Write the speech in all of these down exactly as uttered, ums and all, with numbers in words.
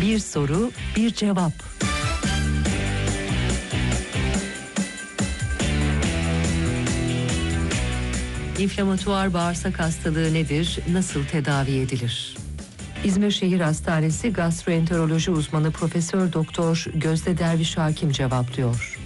Bir soru, bir cevap. İnflamatuar bağırsak hastalığı nedir? Nasıl tedavi edilir? İzmir Şehir Hastanesi gastroenteroloji uzmanı Profesör Doktor Gözde Derviş Hakim cevaplıyor.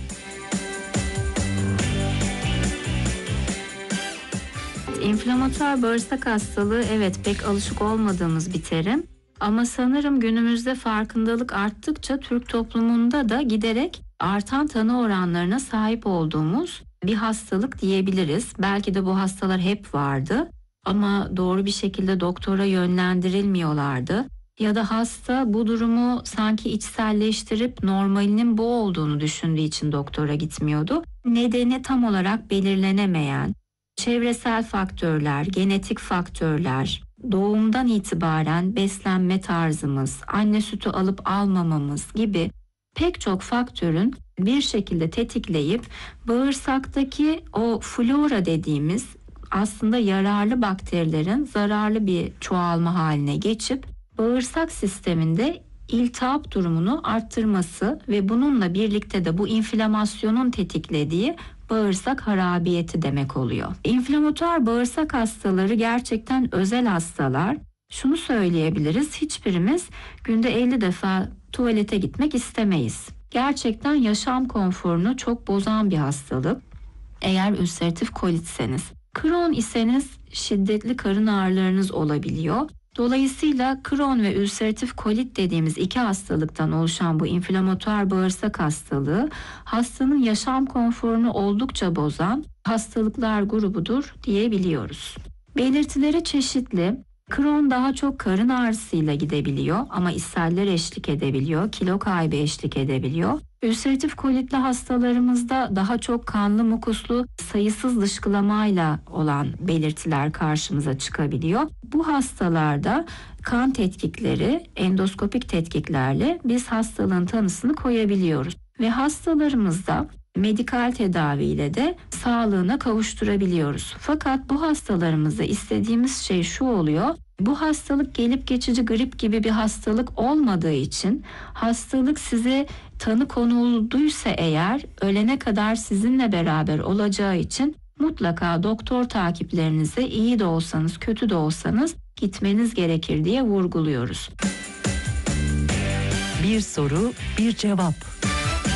İnflamatuar bağırsak hastalığı evet pek alışık olmadığımız bir terim. Ama sanırım günümüzde farkındalık arttıkça Türk toplumunda da giderek artan tanı oranlarına sahip olduğumuz bir hastalık diyebiliriz. Belki de bu hastalar hep vardı ama doğru bir şekilde doktora yönlendirilmiyorlardı. Ya da hasta bu durumu sanki içselleştirip normalinin bu olduğunu düşündüğü için doktora gitmiyordu. Nedeni tam olarak belirlenemeyen, çevresel faktörler, genetik faktörler, doğumdan itibaren beslenme tarzımız, anne sütü alıp almamamız gibi pek çok faktörün bir şekilde tetikleyip bağırsaktaki o flora dediğimiz aslında yararlı bakterilerin zararlı bir çoğalma haline geçip bağırsak sisteminde iltihap durumunu arttırması ve bununla birlikte de bu inflamasyonun tetiklediği bağırsak harabiyeti demek oluyor. İnflamatuar bağırsak hastaları gerçekten özel hastalar. Şunu söyleyebiliriz, hiçbirimiz günde elli defa tuvalete gitmek istemeyiz. Gerçekten yaşam konforunu çok bozan bir hastalık. Eğer ülseratif kolitseniz, Crohn iseniz şiddetli karın ağrılarınız olabiliyor. Dolayısıyla Crohn ve ülseratif kolit dediğimiz iki hastalıktan oluşan bu inflamatuar bağırsak hastalığı hastanın yaşam konforunu oldukça bozan hastalıklar grubudur diyebiliyoruz. Belirtileri çeşitli. Crohn daha çok karın ağrısıyla gidebiliyor ama ishaller eşlik edebiliyor, kilo kaybı eşlik edebiliyor. Ülseratif kolitli hastalarımızda daha çok kanlı mukuslu sayısız dışkılamayla olan belirtiler karşımıza çıkabiliyor. Bu hastalarda kan tetkikleri, endoskopik tetkiklerle biz hastalığın tanısını koyabiliyoruz. Ve hastalarımızda medikal tedaviyle de sağlığına kavuşturabiliyoruz. Fakat bu hastalarımızda istediğimiz şey şu oluyor. Bu hastalık gelip geçici grip gibi bir hastalık olmadığı için hastalık size tanı konulduysa eğer ölene kadar sizinle beraber olacağı için mutlaka doktor takiplerinize iyi de olsanız kötü de olsanız gitmeniz gerekir diye vurguluyoruz. Bir soru, bir cevap.